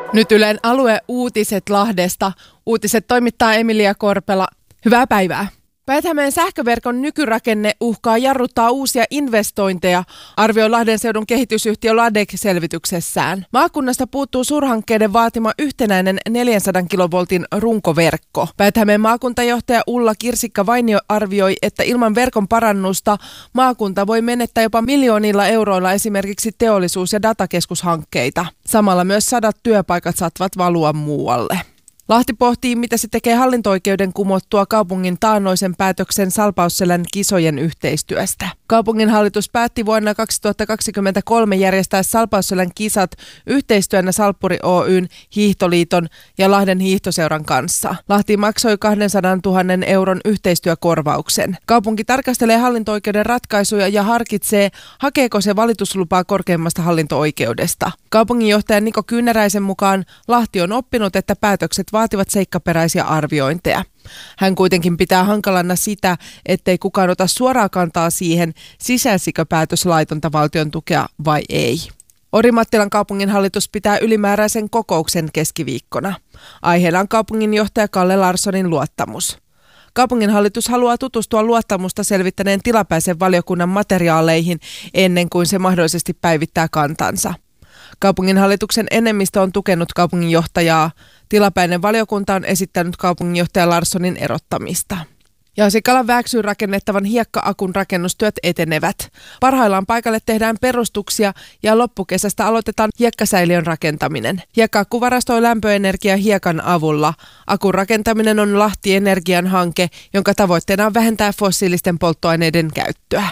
Nyt Ylen alueuutiset Lahdesta. Uutiset toimittaa Emilia Korpela. Hyvää päivää. Päijät-Hämeen sähköverkon nykyrakenne uhkaa jarruttaa uusia investointeja, arvioi Lahden seudun kehitysyhtiö Ladek selvityksessään. Maakunnasta puuttuu suurhankkeiden vaatima yhtenäinen 400 kilovoltin runkoverkko. Päijät-Hämeen maakuntajohtaja Ulla Kirsikka-Vainio arvioi, että ilman verkon parannusta maakunta voi menettää jopa miljoonilla euroilla esimerkiksi teollisuus- ja datakeskushankkeita. Samalla myös 100 työpaikat saattavat valua muualle. Lahti pohtii, mitä se tekee hallinto-oikeuden kumottua kaupungin taannoisen päätöksen Salpausselän kisojen yhteistyöstä. Kaupungin hallitus päätti vuonna 2023 järjestää Salpausselän kisat yhteistyönä Salppuri Oyn, Hiihtoliiton ja Lahden hiihtoseuran kanssa. Lahti maksoi 200 000 euron yhteistyökorvauksen. Kaupunki tarkastelee hallinto-oikeuden ratkaisuja ja harkitsee, hakeeko se valituslupaa korkeimmasta hallinto-oikeudesta. Kaupunginjohtaja Niko Kyynäräisen mukaan Lahti on oppinut, että päätökset vaativat seikkaperäisiä arviointeja. Hän kuitenkin pitää hankalana sitä, ettei kukaan ota suoraa kantaa siihen, sisälsikö päätös laitonta valtion tukea vai ei. Orimattilan kaupunginhallitus pitää ylimääräisen kokouksen keskiviikkona. Aiheena on kaupunginjohtaja Kalle Larssonin luottamus. Kaupunginhallitus haluaa tutustua luottamusta selvittäneen tilapäisen valiokunnan materiaaleihin ennen kuin se mahdollisesti päivittää kantansa. Kaupunginhallituksen enemmistö on tukenut kaupunginjohtajaa. Tilapäinen valiokunta on esittänyt kaupunginjohtaja Larssonin erottamista. Ja Sikalan Vääksyyn rakennettavan hiekka-akun rakennustyöt etenevät. Parhaillaan paikalle tehdään perustuksia ja loppukesästä aloitetaan hiekkasäiliön rakentaminen. Hiekka-akku varastoi lämpöenergiaa hiekan avulla. Akun rakentaminen on Lahti Energian hanke, jonka tavoitteena on vähentää fossiilisten polttoaineiden käyttöä.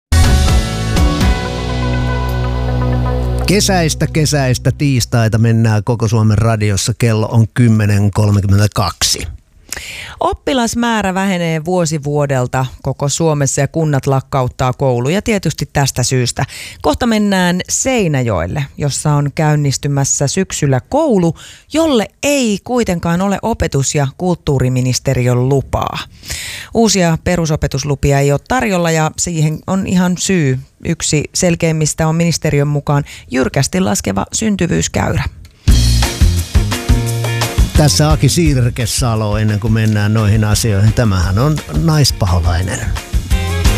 Kesäistä tiistaita mennään koko Suomen radiossa. Kello on 10.32. Oppilasmäärä vähenee vuosi vuodelta koko Suomessa ja kunnat lakkauttaa kouluja tietysti tästä syystä. Kohta mennään Seinäjoelle, jossa on käynnistymässä syksyllä koulu, jolle ei kuitenkaan ole opetus- ja kulttuuriministeriön lupaa. Uusia perusopetuslupia ei ole tarjolla ja siihen on ihan syy. Yksi selkeimmistä on ministeriön mukaan jyrkästi laskeva syntyvyyskäyrä. Tässä Aki Siirkesalo ennen kuin mennään noihin asioihin. Tämähän on naispaholainen.